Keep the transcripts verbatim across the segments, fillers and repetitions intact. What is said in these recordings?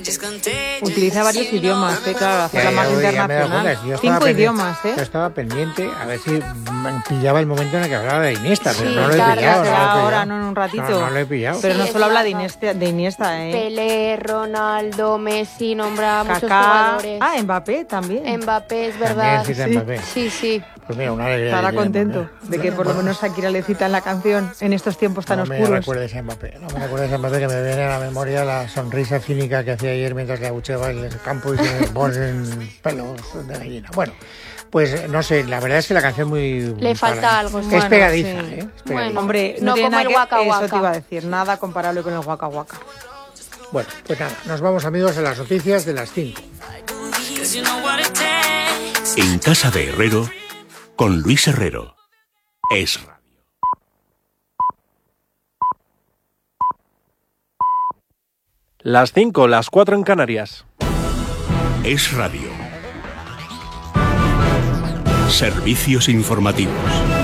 Utiliza varios idiomas, ¿eh? Claro, hacerla más internacional. Cinco idiomas, ¿eh? Yo estaba pendiente a ver si me pillaba el momento en el que hablaba de Iniesta, pero sí, no lo he claro, pillado. Será no lo he ahora, pillado. no en un ratito. No, no lo he pillado. Pero Sí, no solo habla de verdad. Iniesta, de Iniesta, ¿eh? Pelé, Ronaldo, Messi, nombra a muchos Kaká. jugadores. Ah, Mbappé también. Mbappé, es verdad. También cita sí. Mbappé. sí, sí. Pues mira, una alegría. Estará de contento Mbappé. de que por lo menos Shakira le cita en la canción en estos tiempos tan no oscuros. No me recuerdes a Mbappé, no me recuerdes a Mbappé, que me viene a la memoria la sonrisa cínica que hacía ayer mientras le abucheaba en el campo y se me ponen pelos de gallina. Bueno, pues no sé, la verdad es que la canción muy... Le falta para, algo. Es Bueno, pegadiza, sí. ¿eh? Es pegadiza. Bueno. Hombre, no, No tiene como nada el que... Waka Eso Waka. te iba a decir, nada comparable con el Waka Waka. Bueno, pues nada, nos vamos, amigos, a las noticias de las cinco. En Casa de Herrero, con Luis Herrero. Es Radio. Las cinco, las cuatro en Canarias. Es Radio. Servicios informativos.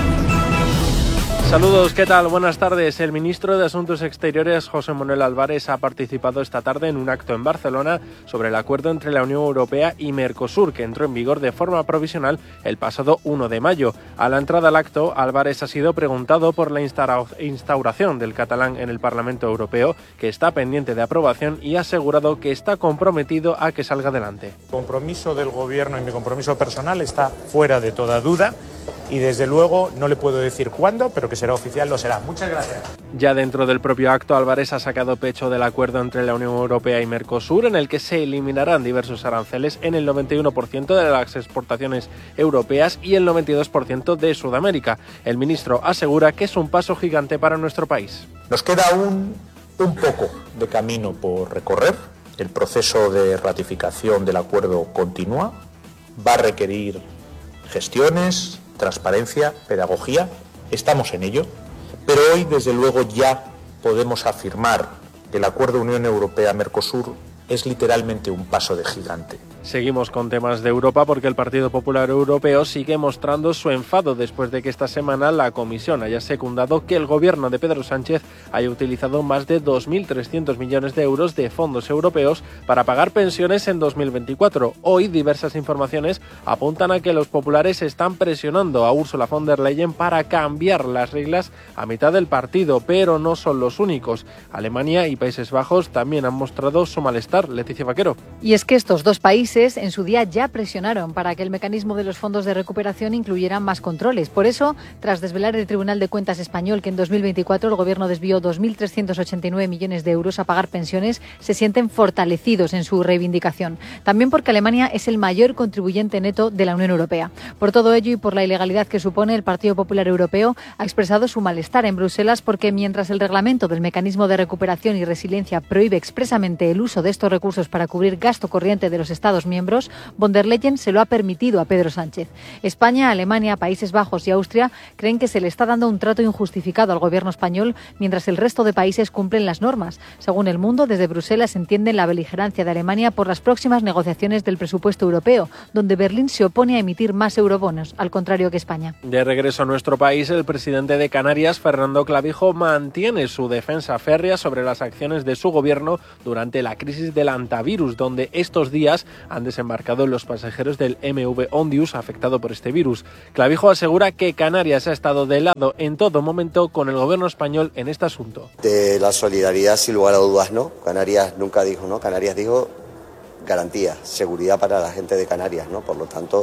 Saludos, ¿qué tal? Buenas tardes. El ministro de Asuntos Exteriores, José Manuel Álvarez, ha participado esta tarde en un acto en Barcelona sobre el acuerdo entre la Unión Europea y Mercosur, que entró en vigor de forma provisional el pasado uno de mayo. A la entrada al acto, Álvarez ha sido preguntado por la instauración del catalán en el Parlamento Europeo, que está pendiente de aprobación, y ha asegurado que está comprometido a que salga adelante. El compromiso del Gobierno y mi compromiso personal está fuera de toda duda. Y desde luego no le puedo decir cuándo, pero que será oficial, lo será. Muchas gracias. Ya dentro del propio acto, Álvarez ha sacado pecho del acuerdo entre la Unión Europea y Mercosur, en el que se eliminarán diversos aranceles en el noventa y uno por ciento de las exportaciones europeas y el noventa y dos por ciento de Sudamérica. El ministro asegura que es un paso gigante para nuestro país. Nos queda aún un poco de camino por recorrer. El proceso de ratificación del acuerdo continúa. Va a requerir gestiones, transparencia, pedagogía, estamos en ello, pero hoy desde luego ya podemos afirmar que el acuerdo Unión Europea-Mercosur es literalmente un paso de gigante. Seguimos con temas de Europa porque el Partido Popular Europeo sigue mostrando su enfado después de que esta semana la Comisión haya secundado que el gobierno de Pedro Sánchez haya utilizado más de dos mil trescientos millones de euros de fondos europeos para pagar pensiones en dos mil veinticuatro. Hoy diversas informaciones apuntan a que los populares están presionando a Ursula von der Leyen para cambiar las reglas a mitad del partido, pero no son los únicos. Alemania y Países Bajos también han mostrado su malestar. Leticia Vaquero. Y es que estos dos países en su día ya presionaron para que el mecanismo de los fondos de recuperación incluyera más controles. Por eso, tras desvelar el Tribunal de Cuentas español que en dos mil veinticuatro el Gobierno desvió dos mil trescientos ochenta y nueve millones de euros a pagar pensiones, se sienten fortalecidos en su reivindicación. También porque Alemania es el mayor contribuyente neto de la Unión Europea. Por todo ello y por la ilegalidad que supone, el Partido Popular Europeo ha expresado su malestar en Bruselas porque mientras el reglamento del mecanismo de recuperación y resiliencia prohíbe expresamente el uso de estos recursos para cubrir gasto corriente de los Estados miembros, von der Leyen se lo ha permitido a Pedro Sánchez. España, Alemania, Países Bajos y Austria creen que se le está dando un trato injustificado al gobierno español mientras el resto de países cumplen las normas. Según El Mundo, desde Bruselas entienden la beligerancia de Alemania por las próximas negociaciones del presupuesto europeo, donde Berlín se opone a emitir más eurobonos, al contrario que España. De regreso a nuestro país, el presidente de Canarias, Fernando Clavijo, mantiene su defensa férrea sobre las acciones de su gobierno durante la crisis del antivirus, donde estos días han desembarcado los pasajeros del M V Ondius afectado por este virus. Clavijo asegura que Canarias ha estado de lado en todo momento con el gobierno español en este asunto. De la solidaridad, sin lugar a dudas, no. Canarias nunca dijo no. Canarias dijo garantía, seguridad para la gente de Canarias, ¿no? Por lo tanto,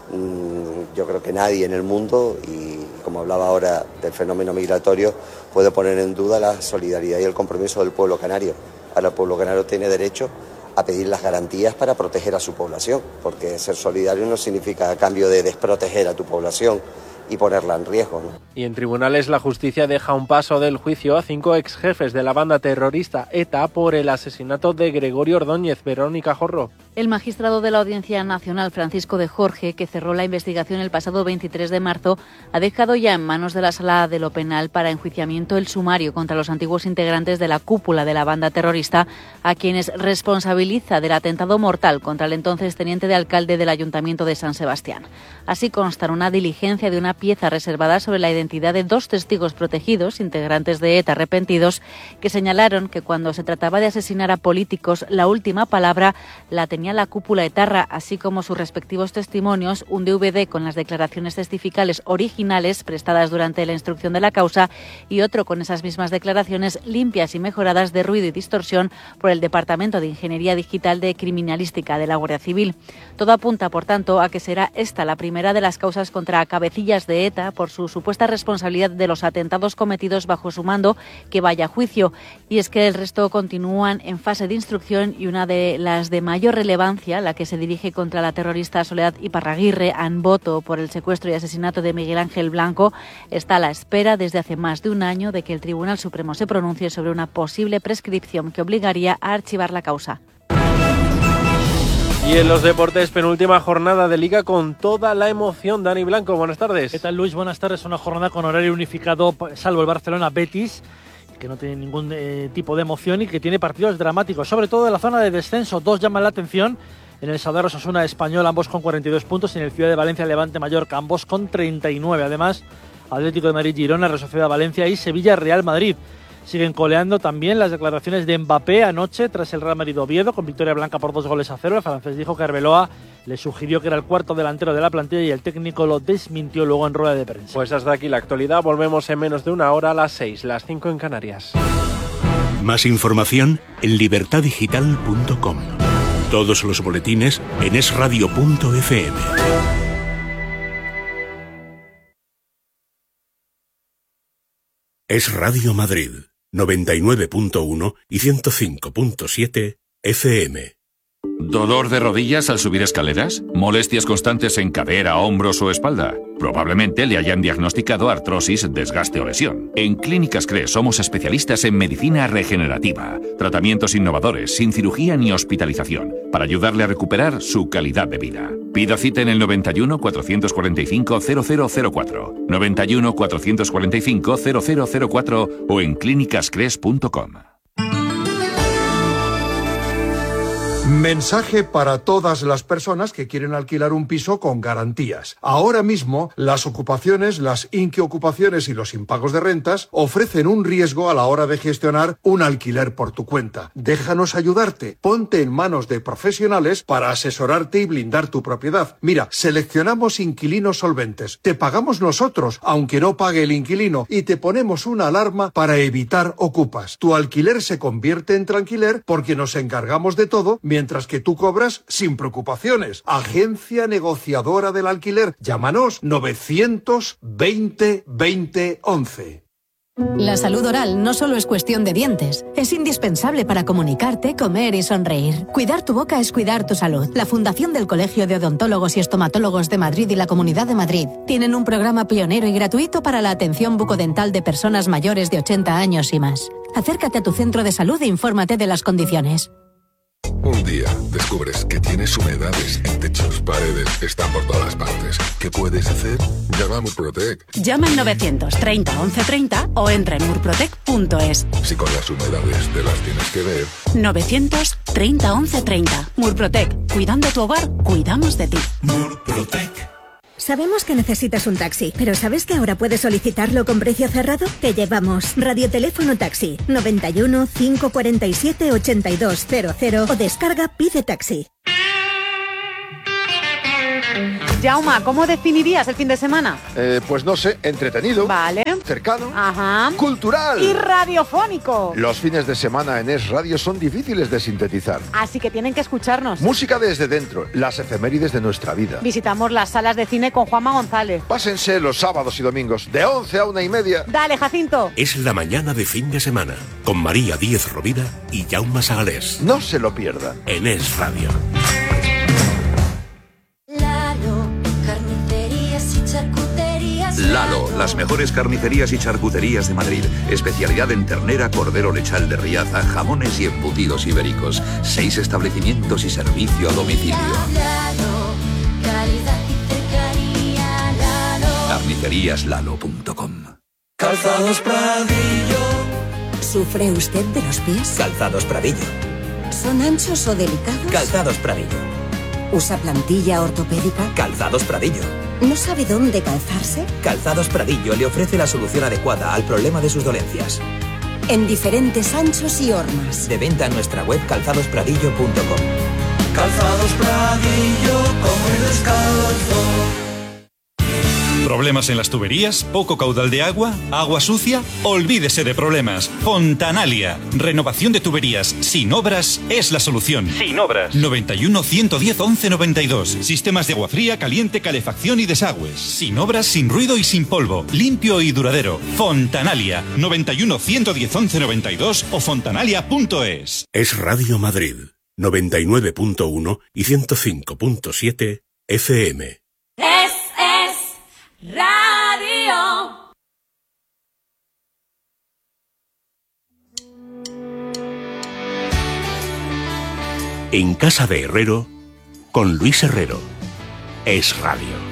mmm, yo creo que nadie en el mundo, y como hablaba ahora del fenómeno migratorio, puede poner en duda la solidaridad y el compromiso del pueblo canario. Ahora el pueblo canario tiene derecho a pedir las garantías para proteger a su población, porque ser solidario no significa a cambio de desproteger a tu población y ponerla en riesgo, ¿no? Y en tribunales la justicia deja un paso del juicio a cinco exjefes de la banda terrorista ETA por el asesinato de Gregorio Ordóñez. Verónica Jorro. El magistrado de la Audiencia Nacional, Francisco de Jorge, que cerró la investigación el pasado veintitrés de marzo, ha dejado ya en manos de la Sala de lo Penal para enjuiciamiento el sumario contra los antiguos integrantes de la cúpula de la banda terrorista, a quienes responsabiliza del atentado mortal contra el entonces teniente de alcalde del Ayuntamiento de San Sebastián. Así consta en una diligencia de una pieza reservada sobre la identidad de dos testigos protegidos, integrantes de ETA arrepentidos, que señalaron que cuando se trataba de asesinar a políticos, la última palabra la tenía la cúpula etarra, así como sus respectivos testimonios, un D V D con las declaraciones testificales originales prestadas durante la instrucción de la causa y otro con esas mismas declaraciones limpias y mejoradas de ruido y distorsión por el Departamento de Ingeniería Digital de Criminalística de la Guardia Civil. Todo apunta, por tanto, a que será esta la primera de las causas contra cabecillas de ETA por su supuesta responsabilidad de los atentados cometidos bajo su mando que vaya a juicio. Y es que el resto continúan en fase de instrucción y una de las de mayor relevancia, la que se dirige contra la terrorista Soledad Iparraguirre en voto por el secuestro y asesinato de Miguel Ángel Blanco, está a la espera desde hace más de un año de que el Tribunal Supremo se pronuncie sobre una posible prescripción que obligaría a archivar la causa. Y en los deportes, penúltima jornada de Liga con toda la emoción. Dani Blanco, buenas tardes. ¿Qué tal, Luis? Buenas tardes. Una jornada con horario unificado, salvo el Barcelona-Betis, que no tiene ningún eh, tipo de emoción y que tiene partidos dramáticos, sobre todo en la zona de descenso. Dos llaman la atención. En el Sadar Osasuna Español, ambos con cuarenta y dos puntos, y en el Ciudad de Valencia Levante Mallorca, ambos con treinta y nueve. Además, Atlético de Madrid Girona, Real Sociedad Valencia y Sevilla Real Madrid. Siguen coleando también las declaraciones de Mbappé anoche tras el Real Madrid Oviedo, con victoria blanca por dos goles a cero. El francés dijo que Arbeloa le sugirió que era el cuarto delantero de la plantilla y el técnico lo desmintió luego en rueda de prensa. Pues hasta aquí la actualidad. Volvemos en menos de una hora a las seis, las cinco en Canarias. Más información en libertad digital punto com. Todos los boletines en es radio punto efe eme. Es Radio Madrid, noventa y nueve punto uno y ciento cinco punto siete efe eme. ¿Dolor de rodillas al subir escaleras? ¿Molestias constantes en cadera, hombros o espalda? Probablemente le hayan diagnosticado artrosis, desgaste o lesión. En Clínicas CRES somos especialistas en medicina regenerativa, tratamientos innovadores, sin cirugía ni hospitalización, para ayudarle a recuperar su calidad de vida. Pida cita en el noventa y uno, cuatrocientos cuarenta y cinco, cero cero cero cuatro, noventa y uno, cuatrocientos cuarenta y cinco, cero cero cero cuatro o en clínicas cres punto com. Mensaje para todas las personas que quieren alquilar un piso con garantías. Ahora mismo, las ocupaciones, las inquiocupaciones y los impagos de rentas ofrecen un riesgo a la hora de gestionar un alquiler por tu cuenta. Déjanos ayudarte. Ponte en manos de profesionales para asesorarte y blindar tu propiedad. Mira, seleccionamos inquilinos solventes. Te pagamos nosotros, aunque no pague el inquilino, y te ponemos una alarma para evitar ocupas. Tu alquiler se convierte en tranquiler porque nos encargamos de todo, mientras que tú cobras sin preocupaciones. Agencia Negociadora del Alquiler. Llámanos novecientos veinte veinte once. La salud oral no solo es cuestión de dientes, es indispensable para comunicarte, comer y sonreír. Cuidar tu boca es cuidar tu salud. La Fundación del Colegio de Odontólogos y Estomatólogos de Madrid y la Comunidad de Madrid tienen un programa pionero y gratuito para la atención bucodental de personas mayores de ochenta años y más. Acércate a tu centro de salud e infórmate de las condiciones. Un día descubres que tienes humedades en techos, paredes, están por todas partes. ¿Qué puedes hacer? Llama a Murprotec. Llama al novecientos treinta once treinta o entra en murprotec punto es. Si con las humedades te las tienes que ver. novecientos treinta once treinta. Murprotec. Cuidando tu hogar, cuidamos de ti. Murprotec. Sabemos que necesitas un taxi, pero ¿sabes que ahora puedes solicitarlo con precio cerrado? Te llevamos Radioteléfono Taxi noventa y uno, cinco cuarenta y siete, ochenta y dos cero cero o descarga Pide Taxi. Jauma, ¿cómo definirías el fin de semana? Eh, pues no sé, entretenido. Vale. Cercano. Ajá. Cultural. Y radiofónico. Los fines de semana en Es Radio son difíciles de sintetizar. Así que tienen que escucharnos. Música desde dentro, las efemérides de nuestra vida. Visitamos las salas de cine con Juanma González. Pásense los sábados y domingos, de once a una y media. Dale, Jacinto. Es la mañana de fin de semana, con María Díez Rovira y Jaume Sagalés. No se lo pierda. En Es Radio. Lalo, carnicerías y charcuterías. Lalo, Las mejores carnicerías y charcuterías de Madrid. Especialidad en ternera, cordero lechal de Riaza, jamones y embutidos ibéricos. Seis establecimientos y servicio a domicilio. carnicerías lalo punto com. Calzados Pradillo. ¿Sufre usted de los pies? Calzados Pradillo. ¿Son anchos o delicados? Calzados Pradillo. ¿Usa plantilla ortopédica? Calzados Pradillo. ¿No sabe dónde calzarse? Calzados Pradillo le ofrece la solución adecuada al problema de sus dolencias. En diferentes anchos y hormas. De venta en nuestra web calzados pradillo punto com. Calzados Pradillo, come descalzo. ¿Problemas en las tuberías? ¿Poco caudal de agua? ¿Agua sucia? Olvídese de problemas. Fontanalia. Renovación de tuberías sin obras es la solución. Sin obras. noventa y uno, ciento diez, once noventa y dos. Sistemas de agua fría, caliente, calefacción y desagües. Sin obras, sin ruido y sin polvo. Limpio y duradero. Fontanalia. noventa y uno, ciento diez, once noventa y dos o fontanalia punto es. Es Radio Madrid. noventa y nueve punto uno y ciento cinco punto siete F M. Es, es Radio. En casa de Herrero, con Luis Herrero. Es Radio.